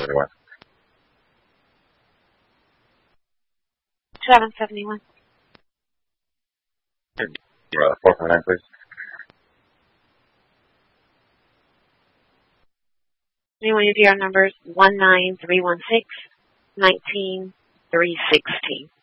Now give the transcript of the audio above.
771. 771. 449, please. Anyone your DR numbers 19316 19316.